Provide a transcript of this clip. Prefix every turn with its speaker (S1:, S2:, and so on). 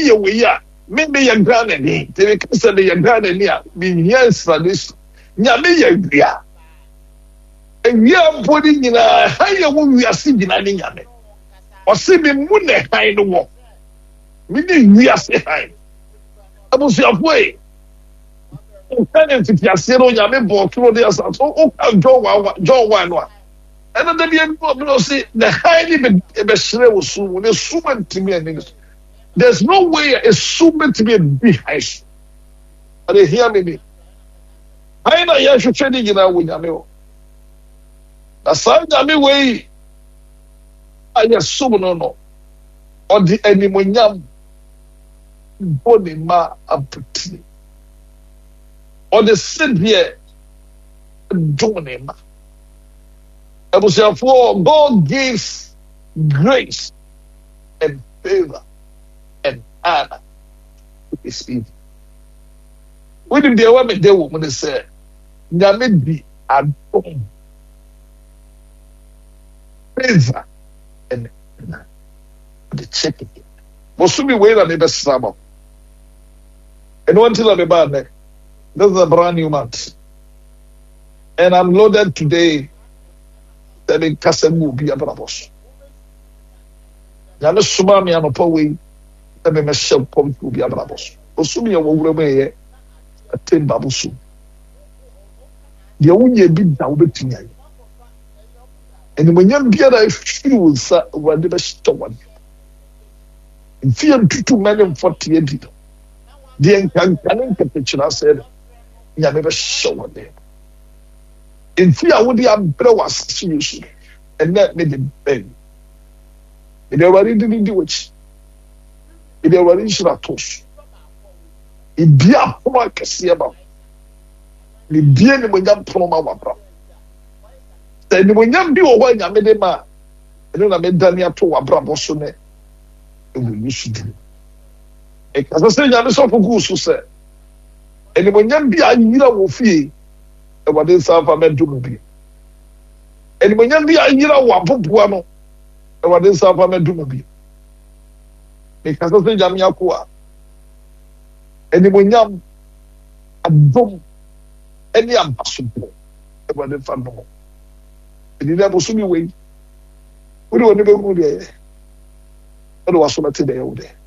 S1: ye we ya me ye Ghana ni te ka se ye Ghana ni a me yes tradition nyame ye bia ewia body nyina ha ye wo wiase nyina ni nyame o se me mu ne han no wo me ni wiase han abusuafo e Can you see no nyame bo kro dey asa so John 1 no and the be see the highly be shire wo su ne suman timi ani there's no way a suman timi be high are you hear me I na ya hwehwe ni nyina wo nyame o na sa nyame we aya sum no odi animonyam boni ma aputi or the sin here doing him. God gives grace and favor and honor to his people. We didn't be aware of woman they said, Nyame be adorn favor and honor. The check it. Mosumi way na nebe sabo. And one thing about that. This is a brand new month. And I'm loaded today. Telling Kasemu be a brabos. Yana Sumami and Opowe. Let me myself come to be a brabos. Osumi and Wureme a 10 babusu. The only bit down between you. And when you be a few, sir, were never stolen. In fear to men and 48. The Encantan said, you never show them. In fear, would the umbrella was and that made him beg. If they were reading do it, if they were in Shratos, if be a poor Cassiaba, if be any when young Proma Wabra. Then when young be away, I made a man, and then I made Dania to Wabra Bosone, and we used to do. As I say, I'm so goose who said, and when young be a year will fee, and what is South America be. And when young be a year of Wapuano, and what is South America be. Because I say, Jamia, and when young a dome, any ambassador, and what if I know. And you never see me wait. We don't never go there. What was on today all day?